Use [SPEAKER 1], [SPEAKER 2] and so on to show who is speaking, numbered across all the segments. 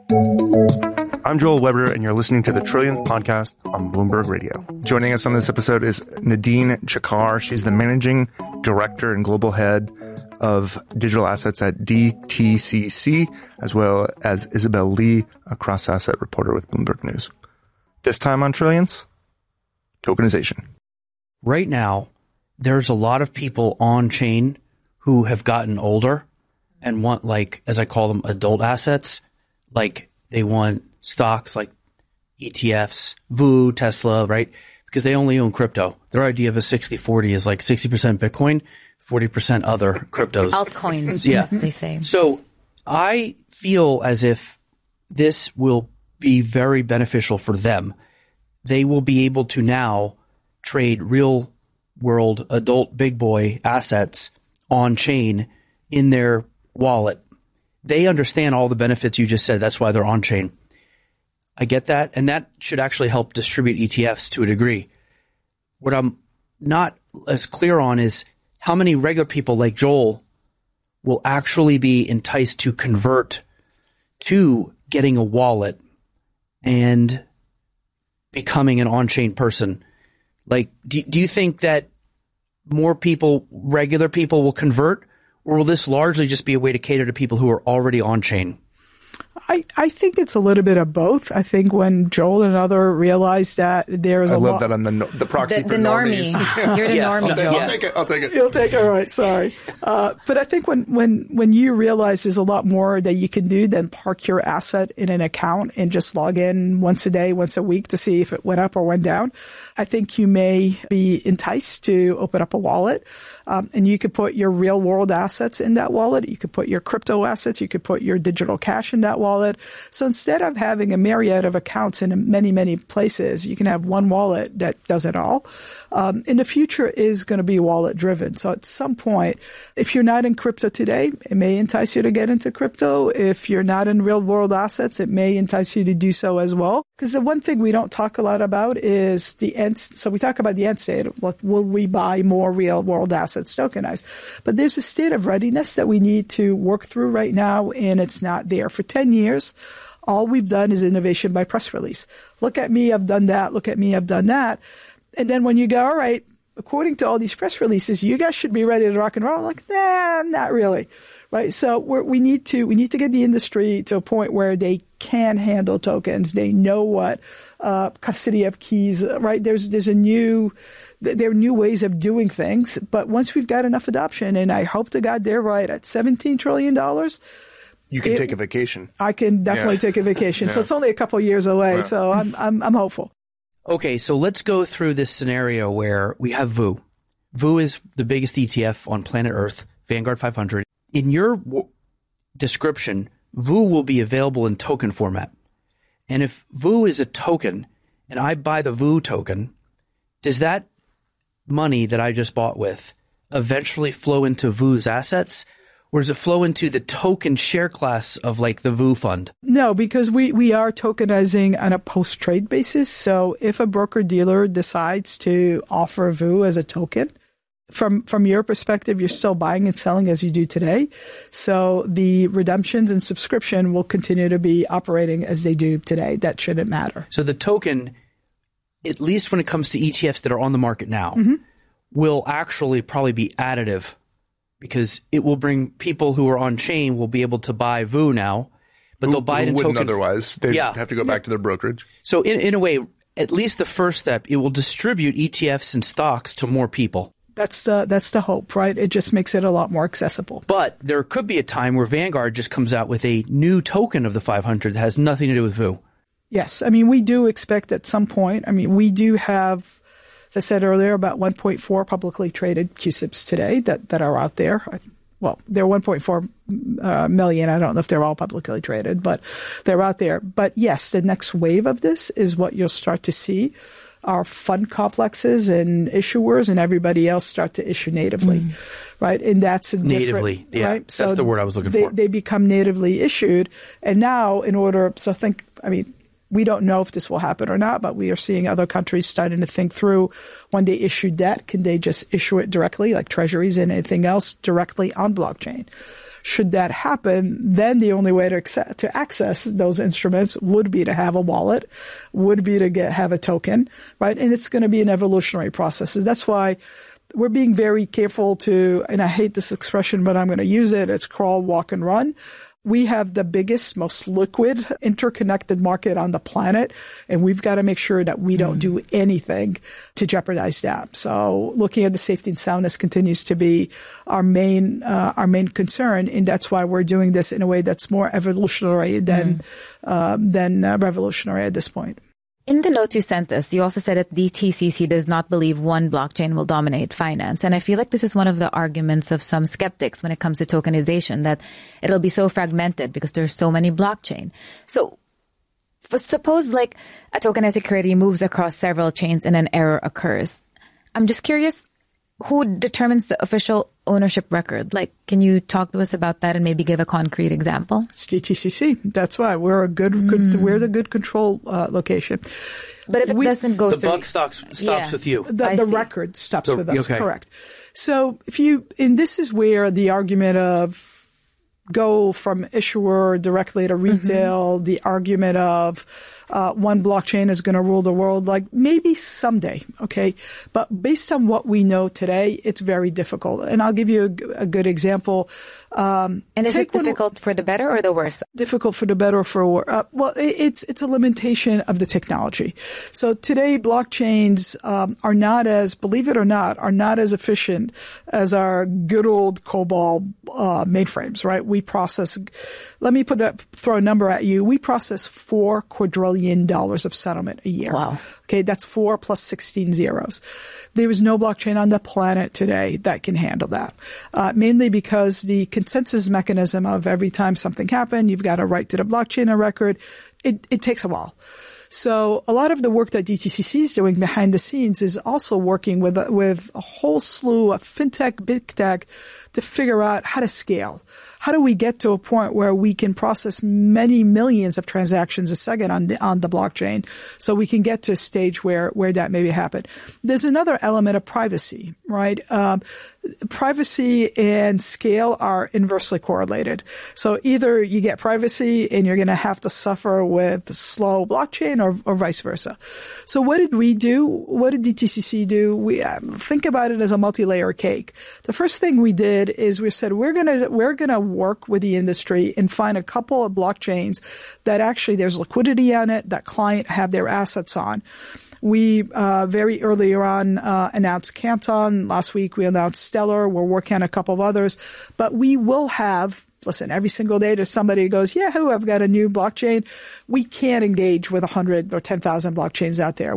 [SPEAKER 1] I'm Joel Weber, and you're listening to the Trillions podcast on Bloomberg Radio. Joining us on this episode is Nadine Chakar. She's the managing director and global head of digital assets at DTCC, as well as Isabel Lee, a cross-asset reporter with Bloomberg News. This time on Trillions, tokenization.
[SPEAKER 2] Right now, there's a lot of people on chain who have gotten older and want, like, as I call them, adult assets. Like, they want stocks like ETFs, VU, Tesla, right? Because they only own crypto. Their idea of a 60-40 is like 60% Bitcoin, 40% other cryptos.
[SPEAKER 3] Altcoins,
[SPEAKER 2] yeah.
[SPEAKER 3] as they say.
[SPEAKER 2] So I feel as if this will be very beneficial for them. They will be able to now trade real world adult big boy assets on chain in their wallet. They understand all the benefits you just said. That's why they're on chain. I get that. And that should actually help distribute ETFs to a degree. What I'm not as clear on is how many regular people like Joel will actually be enticed to convert to getting a wallet and becoming an on-chain person. Like, do you think that more people, regular people, will convert, or will this largely just be a way to cater to people who are already on-chain?
[SPEAKER 4] I think it's a little bit of both. I think when Joel and other realized that there is
[SPEAKER 1] I love that on the proxy for normies.
[SPEAKER 3] You're the normie, Joel.
[SPEAKER 1] I'll take it.
[SPEAKER 4] You'll take it. All right. Sorry. But I think when you realize there's a lot more that you can do than park your asset in an account and just log in once a day, once a week to see if it went up or went down, I think you may be enticed to open up a wallet. And you could put your real world assets in that wallet. You could put your crypto assets. You could put your digital cash in that wallet. So instead of having a myriad of accounts in many, many places, you can have one wallet that does it all. In the future is going to be wallet driven. So at some point, if you're not in crypto today, it may entice you to get into crypto. If you're not in real world assets, it may entice you to do so as well. Because the one thing we don't talk a lot about is the end. So we talk about the end state. Will we buy more real world assets tokenized? But there's a state of readiness that we need to work through right now, and it's not there. For 10 years, all we've done is innovation by press release. Look at me, I've done that. Look at me, I've done that. And then when you go, all right, according to all these press releases, you guys should be ready to rock and roll. I'm like, nah, not really. Right. So we need to get the industry to a point where they can handle tokens. They know what custody of keys. Right. There are new ways of doing things. But once we've got enough adoption, and I hope to God they're right at $17 trillion.
[SPEAKER 1] You can take a vacation.
[SPEAKER 4] I can definitely take a vacation. Yeah. So it's only a couple of years away. Yeah. So I'm hopeful.
[SPEAKER 2] Okay, so let's go through this scenario where we have VU. VU is the biggest ETF on planet Earth, Vanguard 500. In your description, VU will be available in token format. And if VU is a token and I buy the VU token, does that money that I just bought with eventually flow into VU's assets? Or does it flow into the token share class of like the VU fund?
[SPEAKER 4] No, because we are tokenizing on a post-trade basis. So if a broker-dealer decides to offer VU as a token, from your perspective, you're still buying and selling as you do today. So the redemptions and subscription will continue to be operating as they do today. That shouldn't matter.
[SPEAKER 2] So the token, at least when it comes to ETFs that are on the market now, will actually probably be additive, because it will bring people who are on chain will be able to buy VU now, but they'll buy it in token.
[SPEAKER 1] Otherwise, they'd have to go back to their brokerage.
[SPEAKER 2] So in a way, at least the first step, it will distribute ETFs and stocks to more people.
[SPEAKER 4] That's the hope, right? It just makes it a lot more accessible.
[SPEAKER 2] But there could be a time where Vanguard just comes out with a new token of the 500 that has nothing to do with VU.
[SPEAKER 4] Yes. I mean, we do expect at some point, we do have, as I said earlier, about 1.4 publicly traded CUSIPs today that are out there. Well, they're 1.4 million. I don't know if they're all publicly traded, but they're out there. But yes, the next wave of this is what you'll start to see. Our fund complexes and issuers and everybody else start to issue natively, right? And that's
[SPEAKER 2] natively, yeah.
[SPEAKER 4] Right? So
[SPEAKER 2] that's the word I was looking for.
[SPEAKER 4] They become natively issued, and now we don't know if this will happen or not, but we are seeing other countries starting to think through, when they issue debt, can they just issue it directly, like treasuries and anything else, directly on blockchain, Should that happen, then the only way to access those instruments would be to have a wallet, would be to have a token, right? And it's going to be an evolutionary process. So that's why we're being very careful to, and I hate this expression, but I'm going to use it. It's crawl, walk, and run. We have the biggest, most liquid, interconnected market on the planet, and we've got to make sure that we don't do anything to jeopardize that. So looking at the safety and soundness continues to be our main concern, and that's why we're doing this in a way that's more evolutionary than revolutionary at this point.
[SPEAKER 3] In the note you sent us, you also said that DTCC does not believe one blockchain will dominate finance. And I feel like this is one of the arguments of some skeptics when it comes to tokenization, that it'll be so fragmented because there's so many blockchain. So suppose like a tokenized security moves across several chains and an error occurs. I'm just curious, who determines the official ownership record? Like, can you talk to us about that and maybe give a concrete example?
[SPEAKER 4] It's DTCC. That's why we're we're the good control location.
[SPEAKER 3] But if it doesn't go
[SPEAKER 2] the
[SPEAKER 3] through,
[SPEAKER 2] buck stops with you.
[SPEAKER 4] The record stops with us. Okay. Correct. So this is where the argument of go from issuer directly to retail, the argument of one blockchain is going to rule the world, like maybe someday, okay? But based on what we know today, it's very difficult. And I'll give you a good example.
[SPEAKER 3] And is it difficult for the better or the worse?
[SPEAKER 4] Difficult for the better or for worse. Well, it's a limitation of the technology. So today, blockchains are not as, believe it or not, are not as efficient as our good old COBOL mainframes, right? We process, let me throw a number at you. We process $4 quadrillion of settlement a year.
[SPEAKER 3] Wow.
[SPEAKER 4] Okay, that's 4 plus 16 zeros. There is no blockchain on the planet today that can handle that. Mainly because the consensus mechanism of every time something happened, you've got to write to the blockchain a record. It takes a while. So a lot of the work that DTCC is doing behind the scenes is also working with a whole slew of fintech, big tech to figure out how to scale. How do we get to a point where we can process many millions of transactions a second on the blockchain so we can get to a stage where that maybe happen? There's another element of privacy, right? Privacy and scale are inversely correlated. So either you get privacy and you're going to have to suffer with slow blockchain or vice versa. So what did we do? What did DTCC do? We think about it as a multi-layer cake. The first thing we did is we said we're going to work with the industry and find a couple of blockchains that actually there's liquidity on it, that client have their assets on. We very early on announced Canton. Last week we announced Stellar. We're working on a couple of others. But we will have, listen, every single day there's somebody who goes, yahoo, I've got a new blockchain. We can't engage with 100 or 10,000 blockchains out there.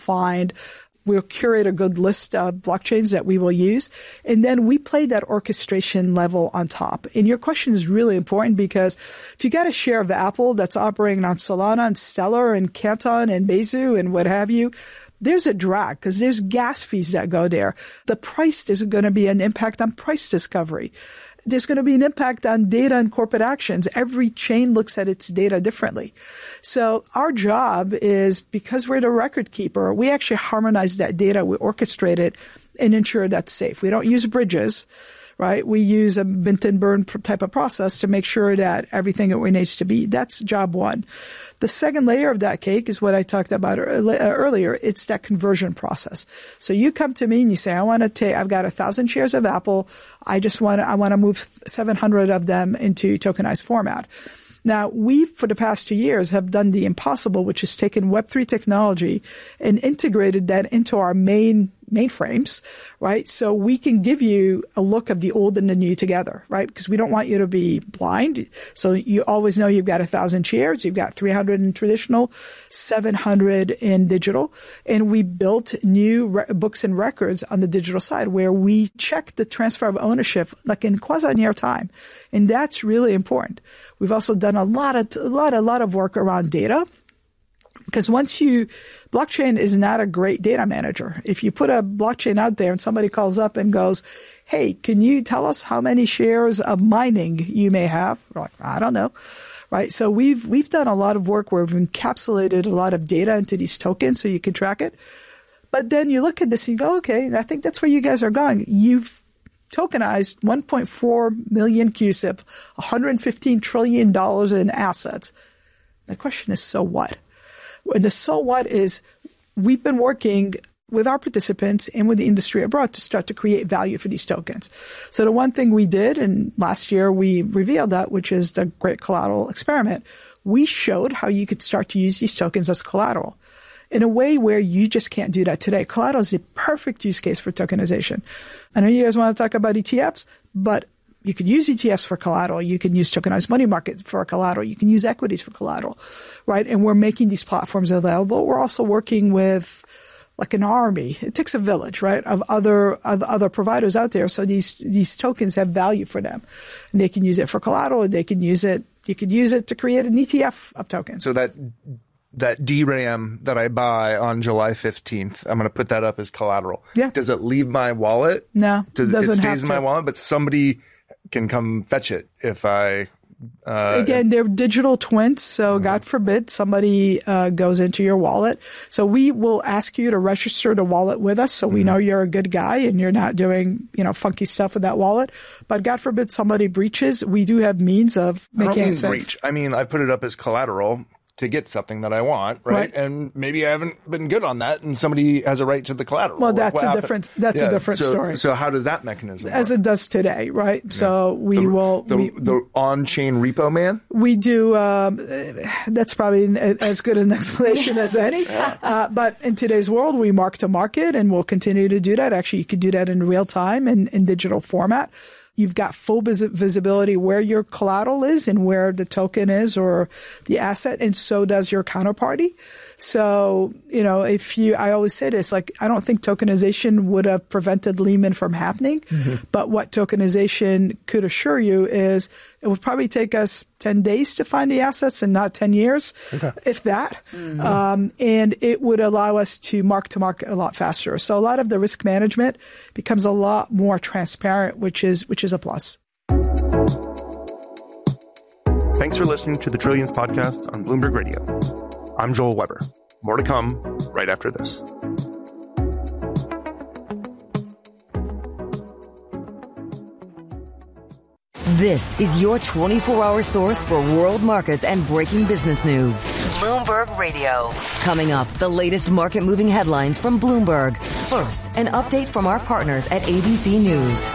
[SPEAKER 4] We'll curate a good list of blockchains that we will use. And then we play that orchestration level on top. And your question is really important because if you got a share of Apple that's operating on Solana and Stellar and Canton and Besu and what have you, there's a drag because there's gas fees that go there. There's going to be an impact on price discovery. There's going to be an impact on data and corporate actions. Every chain looks at its data differently. So our job is, because we're the record keeper, we actually harmonize that data, we orchestrate it, and ensure that's safe. We don't use bridges, right? We use a mint and burn type of process to make sure that everything that needs to be. That's job one. The second layer of that cake is what I talked about earlier. It's that conversion process. So you come to me and you say, I've got 1,000 shares of Apple. I want to move 700 of them into tokenized format. Now, we, for the past 2 years, have done the impossible, which is taken Web3 technology and integrated that into our mainframes, right? So we can give you a look of the old and the new together, right? Because we don't want you to be blind. So you always know you've got 1,000 shares, you've got 300 in traditional, 700 in digital. And we built new books and records on the digital side where we check the transfer of ownership like in quasi-near time. And that's really important. We've also done a lot of work around data. Because blockchain is not a great data manager. If you put a blockchain out there and somebody calls up and goes, hey, can you tell us how many shares of mining you may have? We're like, I don't know. Right. So we've done a lot of work where we've encapsulated a lot of data into these tokens so you can track it. But then you look at this and you go, okay, I think that's where you guys are going. You've tokenized 1.4 million CUSIP, $115 trillion in assets. The question is, so what? And the so what is we've been working with our participants and with the industry abroad to start to create value for these tokens. So the one thing we did, and last year we revealed that, which is the Great Collateral Experiment, we showed how you could start to use these tokens as collateral in a way where you just can't do that today. Collateral is a perfect use case for tokenization. I know you guys want to talk about ETFs, but you can use ETFs for collateral. You can use tokenized money market for collateral. You can use equities for collateral, right? And we're making these platforms available. We're also working with like an army. It takes a village, right, of other providers out there. So these tokens have value for them. And they can use it for collateral. You can use it to create an ETF of tokens.
[SPEAKER 1] So that DRAM that I buy on July 15th, I'm going to put that up as collateral.
[SPEAKER 4] Yeah.
[SPEAKER 1] Does it leave my wallet?
[SPEAKER 4] No,
[SPEAKER 1] it stays in my wallet, but somebody can come fetch it if I...
[SPEAKER 4] Again, they're digital twins, so God forbid somebody goes into your wallet. So we will ask you to register the wallet with us so we know you're a good guy and you're not doing, funky stuff with that wallet. But God forbid somebody breaches, we do have means of making it safe.
[SPEAKER 1] Breach. I mean, I put it up as collateral to get something that I want, right? And maybe I haven't been good on that, and somebody has a right to the collateral.
[SPEAKER 4] Well, that's a different story.
[SPEAKER 1] So how does that mechanism work?
[SPEAKER 4] As it does today, right? Yeah. So
[SPEAKER 1] the on-chain repo man?
[SPEAKER 4] We do, that's probably as good an explanation as any. But in today's world, we mark to market, and we'll continue to do that. Actually, you could do that in real time and in digital format. You've got full visibility where your collateral is and where the token is or the asset, and so does your counterparty. So, I always say this, I don't think tokenization would have prevented Lehman from happening, but what tokenization could assure you is it would probably take us 10 days to find the assets and not 10 years, if that. And it would allow us to mark a lot faster. So a lot of the risk management becomes a lot more transparent, which is a plus.
[SPEAKER 1] Thanks for listening to the Trillions podcast on Bloomberg Radio. I'm Joel Weber. More to come right after this.
[SPEAKER 5] This is your 24-hour source for world markets and breaking business news. Bloomberg Radio. Coming up, the latest market-moving headlines from Bloomberg. First, an update from our partners at ABC News.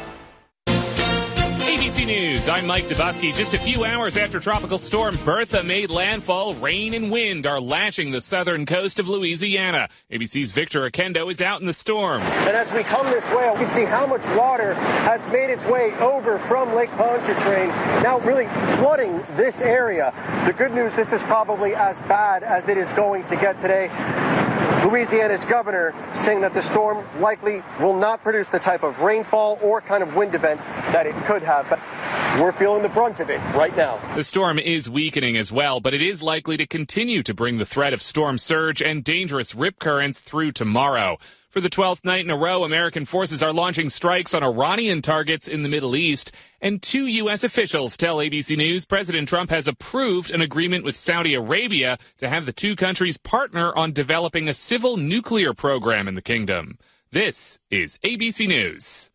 [SPEAKER 6] News. I'm Mike Dubosky. Just a few hours after Tropical Storm Bertha made landfall, rain and wind are lashing the southern coast of Louisiana. ABC's Victor Oquendo is out in the storm.
[SPEAKER 7] And as we come this way, we can see how much water has made its way over from Lake Pontchartrain, now really flooding this area. The good news, this is probably as bad as it is going to get today. Louisiana's governor saying that the storm likely will not produce the type of rainfall or kind of wind event that it could have. But we're feeling the brunt of it right now.
[SPEAKER 6] The storm is weakening as well, but it is likely to continue to bring the threat of storm surge and dangerous rip currents through tomorrow. For the 12th night in a row, American forces are launching strikes on Iranian targets in the Middle East. And 2 U.S. officials tell ABC News President Trump has approved an agreement with Saudi Arabia to have the two countries partner on developing a civil nuclear program in the kingdom. This is ABC News.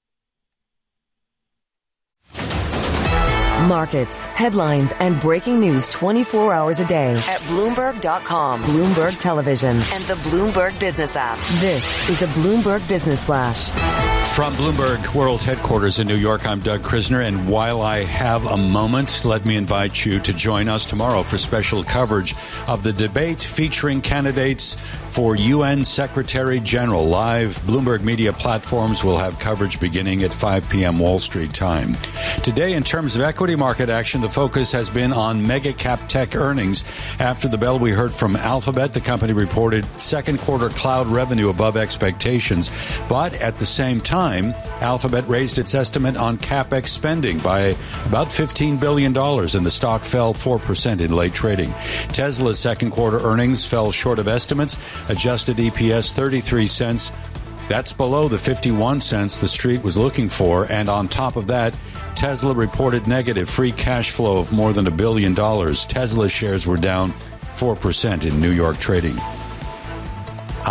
[SPEAKER 5] Markets, headlines, and breaking news 24 hours a day at Bloomberg.com, Bloomberg Television, and the Bloomberg Business app. This is a Bloomberg Business Flash.
[SPEAKER 8] From Bloomberg World Headquarters in New York, I'm Doug Krisner, and while I have a moment, let me invite you to join us tomorrow for special coverage of the debate featuring candidates for UN Secretary General. Live Bloomberg media platforms will have coverage beginning at 5 p.m. Wall Street time. Today, in terms of equity market action, the focus has been on mega cap tech earnings. After the bell, we heard from Alphabet. The company reported second quarter cloud revenue above expectations, but at the same time, Alphabet raised its estimate on CapEx spending by about $15 billion, and the stock fell 4% in late trading. Tesla's second quarter earnings fell short of estimates, adjusted EPS 33 cents. That's below the 51 cents the street was looking for, and on top of that, Tesla reported negative free cash flow of more than $1 billion. Tesla shares were down 4% in New York trading.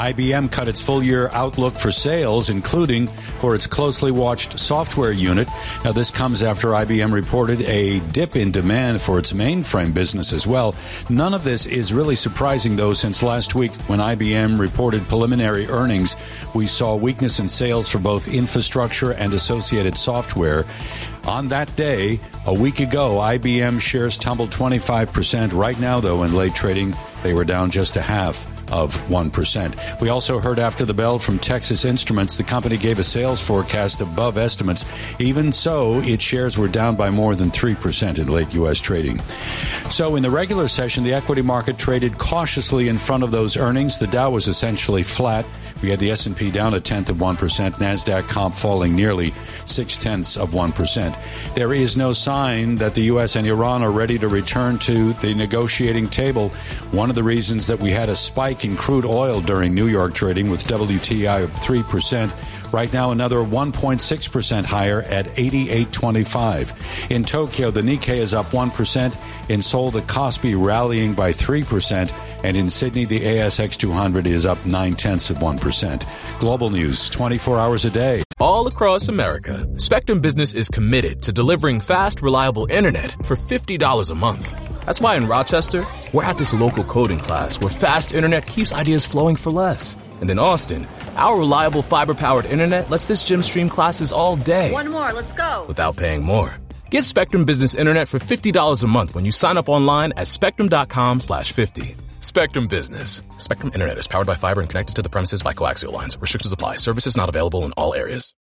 [SPEAKER 8] IBM cut its full-year outlook for sales, including for its closely watched software unit. Now, this comes after IBM reported a dip in demand for its mainframe business as well. None of this is really surprising, though, since last week when IBM reported preliminary earnings, we saw weakness in sales for both infrastructure and associated software. On that day, a week ago, IBM shares tumbled 25%. Right now, though, in late trading, they were down just 0.5%. We also heard after the bell from Texas Instruments. The company gave a sales forecast above estimates. Even so, its shares were down by more than 3% in late U.S. trading. So in the regular session, the equity market traded cautiously in front of those earnings. The Dow was essentially flat. We had the S&P down 0.1%, NASDAQ comp falling nearly 0.6%. There is no sign that the U.S. and Iran are ready to return to the negotiating table. One of the reasons that we had a spike in crude oil during New York trading with WTI up 3%. Right now, another 1.6% higher at 88.25. In Tokyo, the Nikkei is up 1%. In Seoul, the Kospi rallying by 3%. And in Sydney, the ASX 200 is up 0.9%. Global news, 24 hours a day.
[SPEAKER 9] All across America, Spectrum Business is committed to delivering fast, reliable internet for $50 a month. That's why in Rochester, we're at this local coding class where fast internet keeps ideas flowing for less. And in Austin, our reliable fiber-powered internet lets this gym stream classes all day.
[SPEAKER 10] One more, let's go.
[SPEAKER 9] Without paying more. Get Spectrum Business Internet for $50 a month when you sign up online at spectrum.com/50. Spectrum Business. Spectrum Internet is powered by fiber and connected to the premises by coaxial lines. Restrictions apply. Services not available in all areas.